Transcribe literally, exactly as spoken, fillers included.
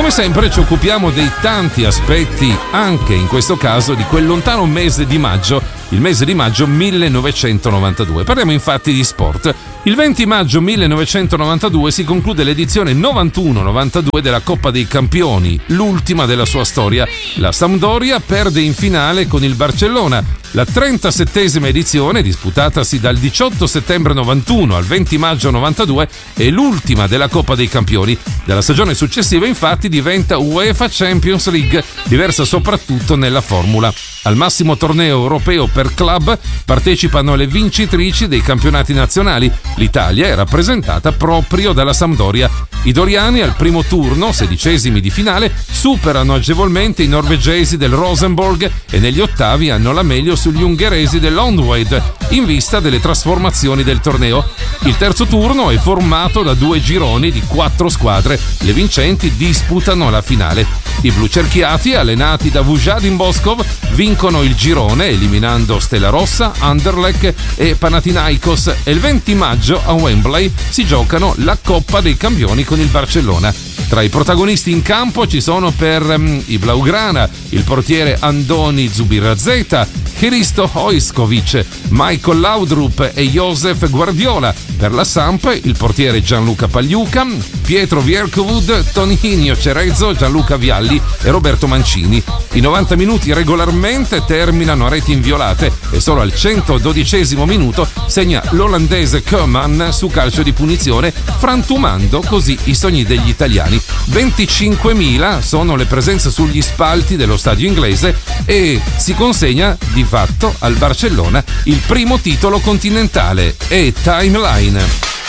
come sempre ci occupiamo dei tanti aspetti, anche in questo caso di quel lontano mese di maggio, il mese di maggio millenovecentonovantadue. Parliamo infatti di sport. Il venti maggio millenovecentonovantadue si conclude l'edizione novantuno novantadue della Coppa dei Campioni, l'ultima della sua storia. La Sampdoria perde in finale con il Barcellona. La trentasettesima edizione, disputatasi dal diciotto settembre novantuno al venti maggio novantadue, è l'ultima della Coppa dei Campioni. Dalla stagione successiva infatti diventa UEFA Champions League, diversa soprattutto nella formula. Al massimo torneo europeo per club partecipano le vincitrici dei campionati nazionali. L'Italia è rappresentata proprio dalla Sampdoria. I doriani al primo turno, sedicesimi di finale, superano agevolmente i norvegesi del Rosenborg e negli ottavi hanno la meglio sugli ungheresi dell'Onwed in vista delle trasformazioni del torneo. Il terzo turno è formato da due gironi di quattro squadre. Le vincenti disputano la finale. I blu cerchiati, allenati da Vujadin Boskov, vincono il girone eliminando Stella Rossa, Anderlecht e Panathinaikos, e il venti maggio a Wembley si giocano la Coppa dei Campioni con il Barcellona. Tra i protagonisti in campo ci sono per um, i Blaugrana il portiere Andoni Zubizarreta, Hristo Hojskovic, Michael Laudrup e Josef Guardiola. Per la Samp il portiere Gianluca Pagliuca, Pietro Vierkovud, Toninho Cerezo, Gianluca Vialli e Roberto Mancini. I novanta minuti regolarmente terminano a reti inviolate e solo al centododicesimo minuto segna l'olandese Koeman su calcio di punizione, frantumando così i sogni degli italiani. venticinquemila sono le presenze sugli spalti dello stadio inglese e si consegna di fatto al Barcellona il primo titolo continentale e Timeline.